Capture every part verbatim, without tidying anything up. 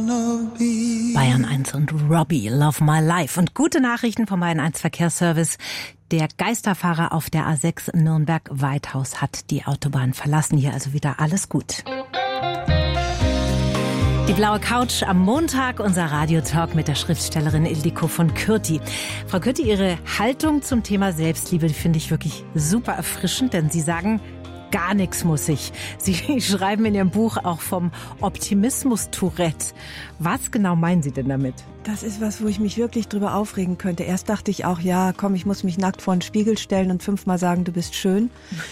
Bayern eins und Robbie, Love My Life. Und gute Nachrichten vom Bayern eins Verkehrsservice. Der Geisterfahrer auf der A sechs in Nürnberg-Weithaus hat die Autobahn verlassen. Hier also wieder alles gut. Die blaue Couch am Montag, unser Radiotalk mit der Schriftstellerin Ildiko von Kürti. Frau Kürti, Ihre Haltung zum Thema Selbstliebe, die finde ich wirklich super erfrischend, denn Sie sagen, gar nichts muss ich. Sie schreiben in Ihrem Buch auch vom Optimismus-Tourette. Was genau meinen Sie denn damit? Das ist was, wo ich mich wirklich drüber aufregen könnte. Erst dachte ich auch, ja, komm, ich muss mich nackt vor den Spiegel stellen und fünfmal sagen, du bist schön.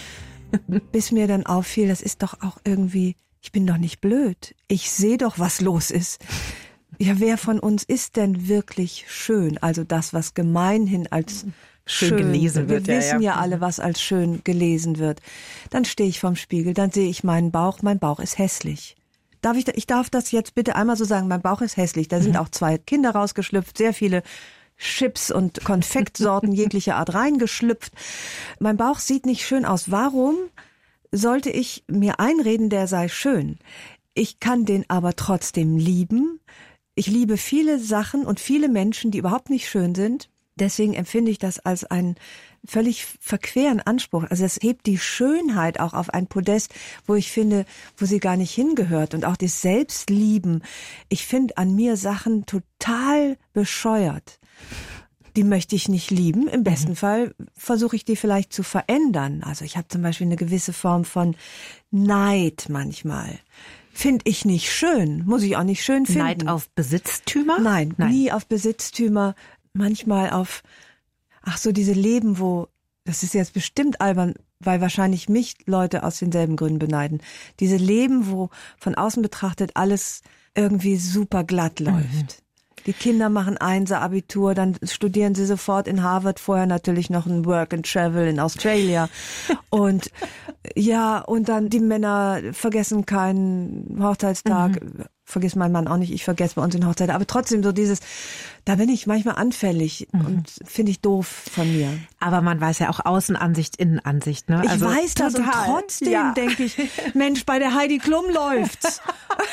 Bis mir dann auffiel, das ist doch auch irgendwie, ich bin doch nicht blöd. Ich sehe doch, was los ist. Ja, wer von uns ist denn wirklich schön? Also das, was gemeinhin als schön, schön gelesen wird. Wir wissen ja, ja alle, was als schön gelesen wird. Dann stehe ich vorm Spiegel, dann sehe ich meinen Bauch. Mein Bauch ist hässlich. Darf ich, ich darf das jetzt bitte einmal so sagen, mein Bauch ist hässlich. Da sind mhm. auch zwei Kinder rausgeschlüpft, sehr viele Chips und Konfektsorten jeglicher Art reingeschlüpft. Mein Bauch sieht nicht schön aus. Warum sollte ich mir einreden, der sei schön? Ich kann den aber trotzdem lieben. Ich liebe viele Sachen und viele Menschen, die überhaupt nicht schön sind. Deswegen empfinde ich das als einen völlig verqueren Anspruch. Also es hebt die Schönheit auch auf ein Podest, wo ich finde, wo sie gar nicht hingehört. Und auch das Selbstlieben. Ich finde an mir Sachen total bescheuert. Die möchte ich nicht lieben. Im besten mhm. Fall versuche ich die vielleicht zu verändern. Also ich habe zum Beispiel eine gewisse Form von Neid manchmal. Finde ich nicht schön. Muss ich auch nicht schön finden. Neid auf Besitztümer? Nein, Nein, nie auf Besitztümer. Manchmal auf, ach so, diese Leben, wo, das ist jetzt bestimmt albern, weil wahrscheinlich mich Leute aus denselben Gründen beneiden. Diese Leben, wo von außen betrachtet alles irgendwie super glatt läuft. Mhm. Die Kinder machen Einser-Abitur, dann studieren sie sofort in Harvard, vorher natürlich noch ein Work and Travel in Australia. Und ja, und dann die Männer vergessen keinen Hochzeitstag. Mhm. Vergisst mein Mann auch nicht, ich vergesse bei uns den Hochzeitstag. Aber trotzdem so dieses, da bin ich manchmal anfällig mhm. und finde ich doof von mir. Aber man weiß ja auch Außenansicht, Innenansicht, ne? Ich also weiß das total. Und trotzdem ja. denke ich, Mensch, bei der Heidi Klum läuft's.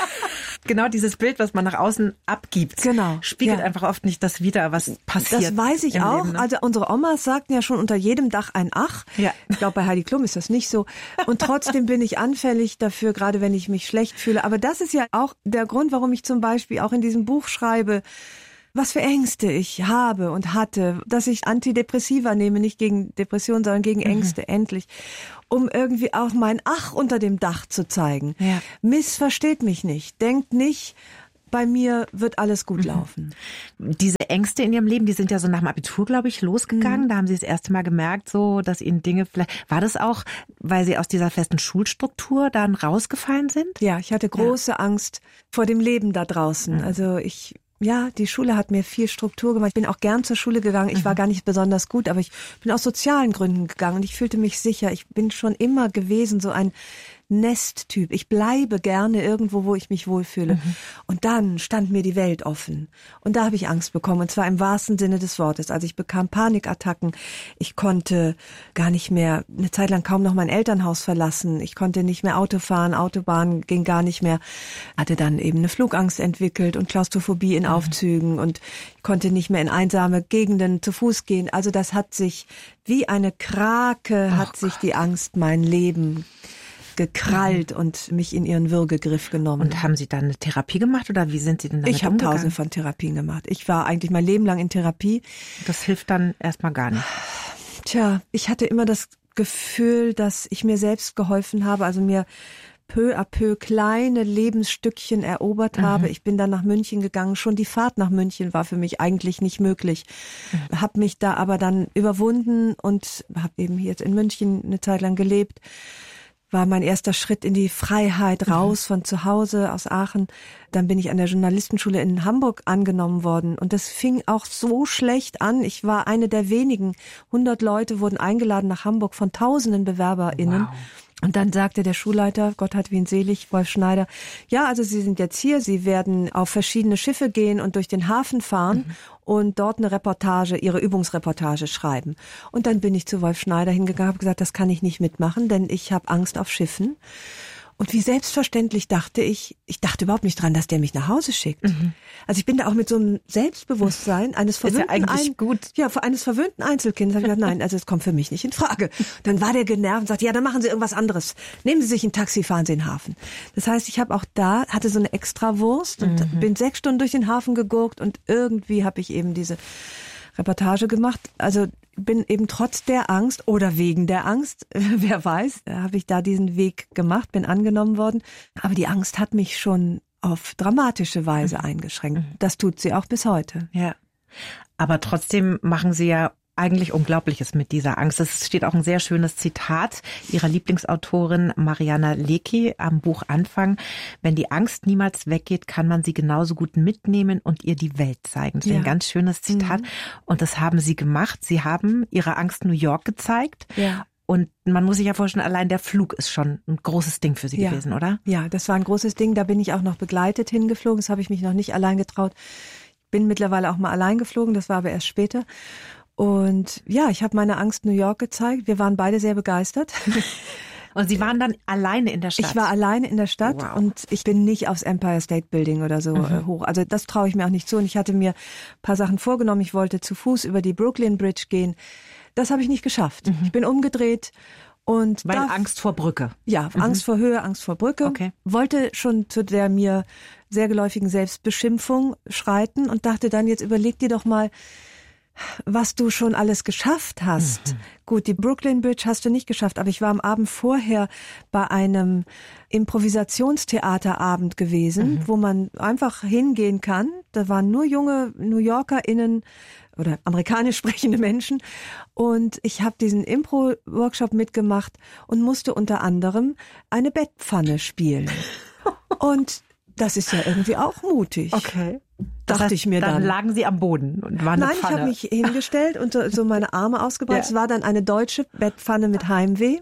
Genau dieses Bild, was man nach außen abgibt, genau. spiegelt ja. einfach oft nicht das wider, was passiert. Das weiß ich auch. Leben, ne? Also unsere Omas sagten ja schon unter jedem Dach ein Ach. Ja. Ich glaube, bei Heidi Klum ist das nicht so. Und trotzdem bin ich anfällig dafür, gerade wenn ich mich schlecht fühle. Aber das ist ja auch der Grund, warum ich zum Beispiel auch in diesem Buch schreibe, was für Ängste ich habe und hatte, dass ich Antidepressiva nehme, nicht gegen Depressionen, sondern gegen Ängste, mhm. endlich, um irgendwie auch mein Ach unter dem Dach zu zeigen. Ja. Missversteht mich nicht, denkt nicht, bei mir wird alles gut laufen. Diese Ängste in Ihrem Leben, die sind ja so nach dem Abitur, glaube ich, losgegangen. Mhm. Da haben Sie das erste Mal gemerkt, so, dass Ihnen Dinge vielleicht, war das auch, weil Sie aus dieser festen Schulstruktur dann rausgefallen sind? Ja, ich hatte große ja. Angst vor dem Leben da draußen. Mhm. Also ich Ja, die Schule hat mir viel Struktur gemacht. Ich bin auch gern zur Schule gegangen. Ich war gar nicht besonders gut, aber ich bin aus sozialen Gründen gegangen und ich fühlte mich sicher. Ich bin schon immer gewesen so ein Nesttyp. Ich bleibe gerne irgendwo, wo ich mich wohlfühle. Mhm. Und dann stand mir die Welt offen. Und da habe ich Angst bekommen. Und zwar im wahrsten Sinne des Wortes. Also ich bekam Panikattacken. Ich konnte gar nicht mehr, eine Zeit lang kaum noch mein Elternhaus verlassen. Ich konnte nicht mehr Auto fahren. Autobahn ging gar nicht mehr. Hatte dann eben eine Flugangst entwickelt und Klaustrophobie in mhm. Aufzügen. Und ich konnte nicht mehr in einsame Gegenden zu Fuß gehen. Also das hat sich, wie eine Krake, oh hat sich Gott. Die Angst mein Leben gekrallt mhm. und mich in ihren Würgegriff genommen. Und haben Sie dann eine Therapie gemacht oder wie sind Sie denn damit Ich habe tausende von Therapien gemacht. Ich war eigentlich mein Leben lang in Therapie. Das hilft dann erstmal gar nicht. Tja, ich hatte immer das Gefühl, dass ich mir selbst geholfen habe, also mir peu à peu kleine Lebensstückchen erobert habe. Mhm. Ich bin dann nach München gegangen. Schon die Fahrt nach München war für mich eigentlich nicht möglich. Mhm. Habe mich da aber dann überwunden und habe eben jetzt in München eine Zeit lang gelebt. War mein erster Schritt in die Freiheit, raus mhm. von zu Hause aus Aachen. Dann bin ich an der Journalistenschule in Hamburg angenommen worden. Und das fing auch so schlecht an. Ich war eine der wenigen. hundert Leute wurden eingeladen nach Hamburg von tausenden BewerberInnen. Wow. Und dann sagte der Schulleiter, Gott hat ihn selig, Wolf Schneider, ja, also Sie sind jetzt hier, Sie werden auf verschiedene Schiffe gehen und durch den Hafen fahren mhm. und dort eine Reportage, Ihre Übungsreportage schreiben. Und dann bin ich zu Wolf Schneider hingegangen, habe gesagt, das kann ich nicht mitmachen, denn ich habe Angst auf Schiffen. Und wie selbstverständlich dachte ich, ich dachte überhaupt nicht dran, dass der mich nach Hause schickt. Mhm. Also ich bin da auch mit so einem Selbstbewusstsein eines verwöhnten, ist ja eigentlich ein, gut. Ja, eines verwöhnten Einzelkindes. Habe ich gedacht, nein, also das kommt für mich nicht in Frage. Dann war der genervt und sagte, ja, dann machen Sie irgendwas anderes. Nehmen Sie sich ein Taxi, fahren Sie in den Hafen. Das heißt, ich habe auch da, hatte so eine Extrawurst und mhm. bin sechs Stunden durch den Hafen gegurkt und irgendwie habe ich eben diese Reportage gemacht. Also bin eben trotz der Angst oder wegen der Angst, wer weiß, habe ich da diesen Weg gemacht, bin angenommen worden. Aber die Angst hat mich schon auf dramatische Weise mhm. eingeschränkt. Das tut sie auch bis heute. Ja. Aber trotzdem machen Sie ja eigentlich Unglaubliches mit dieser Angst. Es steht auch ein sehr schönes Zitat Ihrer Lieblingsautorin Mariana Lecki am Buchanfang. Wenn die Angst niemals weggeht, kann man sie genauso gut mitnehmen und ihr die Welt zeigen. Das ist ja ein ganz schönes Zitat. Mhm. Und das haben Sie gemacht. Sie haben Ihre Angst New York gezeigt. Ja. Und man muss sich ja vorstellen, allein der Flug ist schon ein großes Ding für Sie ja. gewesen, oder? Ja, das war ein großes Ding. Da bin ich auch noch begleitet hingeflogen. Das habe ich mich noch nicht allein getraut. Ich bin mittlerweile auch mal allein geflogen. Das war aber erst später. Und ja, ich habe meine Angst New York gezeigt. Wir waren beide sehr begeistert. Und Sie waren dann alleine in der Stadt? Ich war alleine in der Stadt wow. und ich bin nicht aufs Empire State Building oder so mhm. hoch. Also das traue ich mir auch nicht zu. Und ich hatte mir ein paar Sachen vorgenommen. Ich wollte zu Fuß über die Brooklyn Bridge gehen. Das habe ich nicht geschafft. Mhm. Ich bin umgedreht. Und Weil da, Angst vor Brücke? Ja, mhm. Angst vor Höhe, Angst vor Brücke. Okay. Wollte schon zu der mir sehr geläufigen Selbstbeschimpfung schreiten und dachte dann, jetzt überleg dir doch mal, was du schon alles geschafft hast. Mhm. Gut, die Brooklyn Bridge hast du nicht geschafft, aber ich war am Abend vorher bei einem Improvisationstheaterabend gewesen, mhm. wo man einfach hingehen kann. Da waren nur junge New YorkerInnen oder amerikanisch sprechende Menschen und ich habe diesen Impro-Workshop mitgemacht und musste unter anderem eine Bettpfanne spielen. Und das ist ja irgendwie auch mutig. Okay. Dachte das heißt, ich mir dann. Dann lagen Sie am Boden und waren eine Nein, Pfanne. ich habe mich hingestellt und so, so meine Arme ausgebreitet. Ja. Es war dann eine deutsche Bettpfanne mit Heimweh.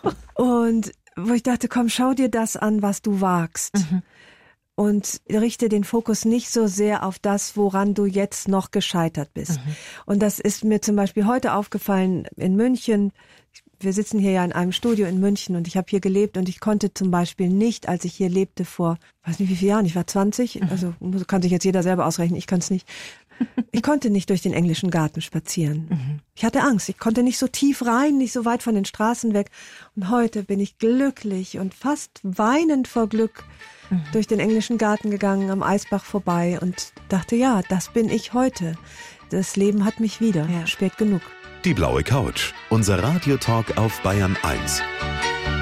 Und wo ich dachte, komm, schau dir das an, was du wagst. Mhm. Und richte den Fokus nicht so sehr auf das, woran du jetzt noch gescheitert bist. Mhm. Und das ist mir zum Beispiel heute aufgefallen in München. Wir sitzen hier ja in einem Studio in München und ich habe hier gelebt und ich konnte zum Beispiel nicht, als ich hier lebte vor, weiß nicht wie viele Jahren, ich war zwanzig, also kann sich jetzt jeder selber ausrechnen, ich kann es nicht. Ich konnte nicht durch den englischen Garten spazieren. Mhm. Ich hatte Angst, ich konnte nicht so tief rein, nicht so weit von den Straßen weg. Und heute bin ich glücklich und fast weinend vor Glück mhm. durch den englischen Garten gegangen, am Eisbach vorbei und dachte, ja, das bin ich heute. Das Leben hat mich wieder, ja. Spät genug. Die blaue Couch, unser Radiotalk auf Bayern eins.